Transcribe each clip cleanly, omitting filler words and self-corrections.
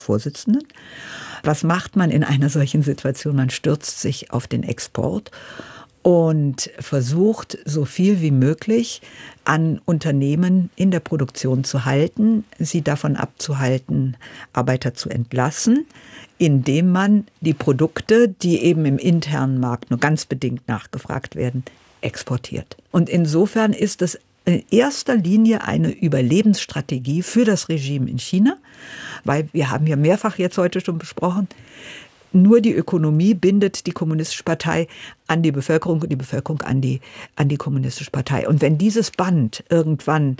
Vorsitzenden. Was macht man in einer solchen Situation? Man stürzt sich auf den Export und versucht, so viel wie möglich an Unternehmen in der Produktion zu halten, sie davon abzuhalten, Arbeiter zu entlassen, indem man die Produkte, die eben im internen Markt nur ganz bedingt nachgefragt werden, exportiert. Und insofern ist es in erster Linie eine Überlebensstrategie für das Regime in China, weil wir haben ja mehrfach jetzt heute schon besprochen, nur die Ökonomie bindet die Kommunistische Partei an die Bevölkerung und die Bevölkerung an die Kommunistische Partei. Und wenn dieses Band irgendwann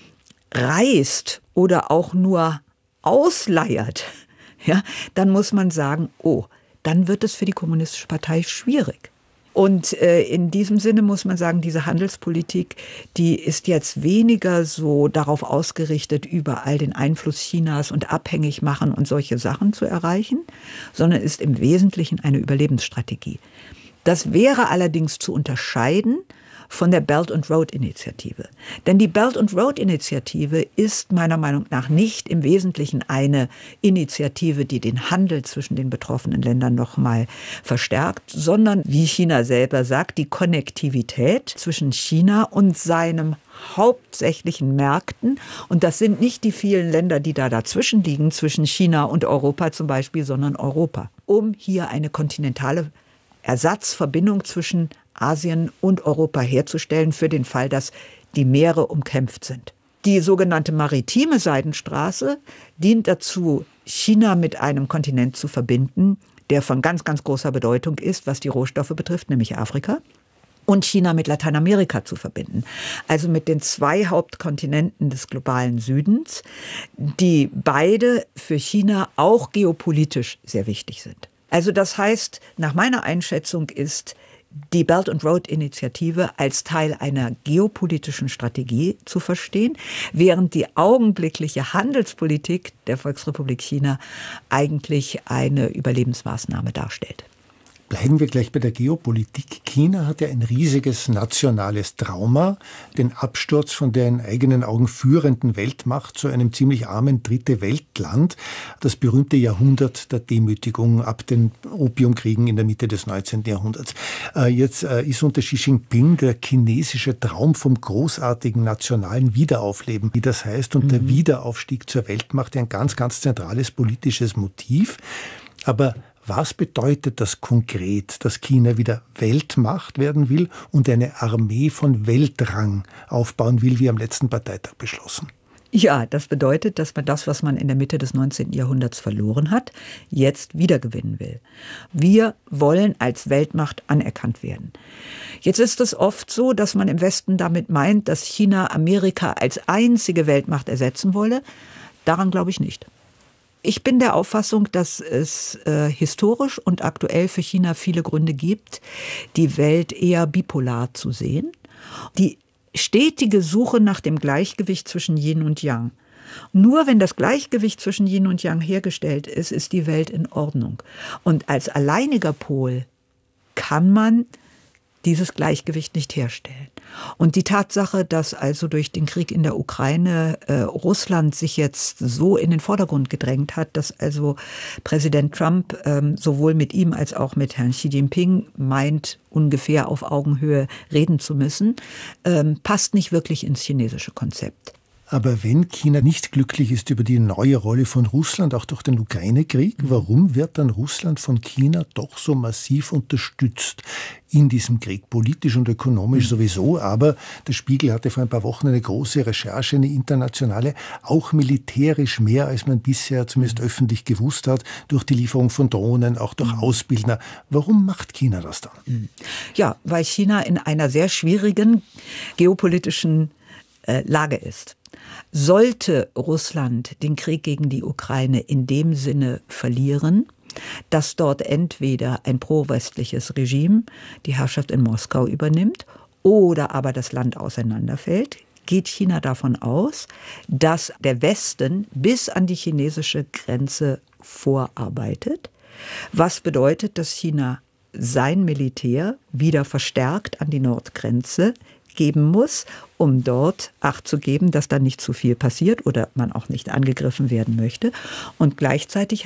reißt oder auch nur ausleiert, ja, dann muss man sagen, oh, dann wird es für die Kommunistische Partei schwierig. Und in diesem Sinne muss man sagen, diese Handelspolitik, die ist jetzt weniger so darauf ausgerichtet, überall den Einfluss Chinas und abhängig machen und solche Sachen zu erreichen, sondern ist im Wesentlichen eine Überlebensstrategie. Das wäre allerdings zu unterscheiden von der Belt and Road Initiative. Denn die Belt and Road Initiative ist meiner Meinung nach nicht im Wesentlichen eine Initiative, die den Handel zwischen den betroffenen Ländern nochmal verstärkt, sondern, wie China selber sagt, die Konnektivität zwischen China und seinem hauptsächlichen Märkten. Und das sind nicht die vielen Länder, die da dazwischen liegen, zwischen China und Europa zum Beispiel, sondern Europa. Um hier eine kontinentale Ersatzverbindung zwischen Asien und Europa herzustellen für den Fall, dass die Meere umkämpft sind. Die sogenannte maritime Seidenstraße dient dazu, China mit einem Kontinent zu verbinden, der von ganz, ganz großer Bedeutung ist, was die Rohstoffe betrifft, nämlich Afrika, und China mit Lateinamerika zu verbinden. Also mit den zwei Hauptkontinenten des globalen Südens, die beide für China auch geopolitisch sehr wichtig sind. Also das heißt, nach meiner Einschätzung ist die Belt and Road Initiative als Teil einer geopolitischen Strategie zu verstehen, während die augenblickliche Handelspolitik der Volksrepublik China eigentlich eine Überlebensmaßnahme darstellt. Bleiben wir gleich bei der Geopolitik. China hat ja ein riesiges nationales Trauma, den Absturz von der in eigenen Augen führenden Weltmacht zu einem ziemlich armen Dritte-Welt-Land. Das berühmte Jahrhundert der Demütigung ab den Opiumkriegen in der Mitte des 19. Jahrhunderts. Jetzt ist unter Xi Jinping der chinesische Traum vom großartigen nationalen Wiederaufleben, wie das heißt, und der Wiederaufstieg zur Weltmacht ein ganz, ganz zentrales politisches Motiv. Aber was bedeutet das konkret, dass China wieder Weltmacht werden will und eine Armee von Weltrang aufbauen will, wie am letzten Parteitag beschlossen? Ja, das bedeutet, dass man das, was man in der Mitte des 19. Jahrhunderts verloren hat, jetzt wiedergewinnen will. Wir wollen als Weltmacht anerkannt werden. Jetzt ist es oft so, dass man im Westen damit meint, dass China Amerika als einzige Weltmacht ersetzen wolle. Daran glaube ich nicht. Ich bin der Auffassung, dass es historisch und aktuell für China viele Gründe gibt, die Welt eher bipolar zu sehen. Die stetige Suche nach dem Gleichgewicht zwischen Yin und Yang. Nur wenn das Gleichgewicht zwischen Yin und Yang hergestellt ist, ist die Welt in Ordnung. Und als alleiniger Pol kann man dieses Gleichgewicht nicht herstellen. Und die Tatsache, dass also durch den Krieg in der Ukraine Russland sich jetzt so in den Vordergrund gedrängt hat, dass also Präsident Trump sowohl mit ihm als auch mit Herrn Xi Jinping meint, ungefähr auf Augenhöhe reden zu müssen, passt nicht wirklich ins chinesische Konzept. Aber wenn China nicht glücklich ist über die neue Rolle von Russland, auch durch den Ukraine-Krieg, warum wird dann Russland von China doch so massiv unterstützt in diesem Krieg? Politisch und ökonomisch sowieso, aber der Spiegel hatte vor ein paar Wochen eine große Recherche, eine internationale, auch militärisch mehr, als man bisher zumindest öffentlich gewusst hat, durch die Lieferung von Drohnen, auch durch Ausbildner. Warum macht China das dann? Ja, weil China in einer sehr schwierigen geopolitischen Lage ist. Sollte Russland den Krieg gegen die Ukraine in dem Sinne verlieren, dass dort entweder ein pro-westliches Regime die Herrschaft in Moskau übernimmt oder aber das Land auseinanderfällt, geht China davon aus, dass der Westen bis an die chinesische Grenze vorarbeitet, was bedeutet, dass China sein Militär wieder verstärkt an die Nordgrenze geben muss, um dort Acht zu geben, dass da nicht zu viel passiert oder man auch nicht angegriffen werden möchte. Und gleichzeitig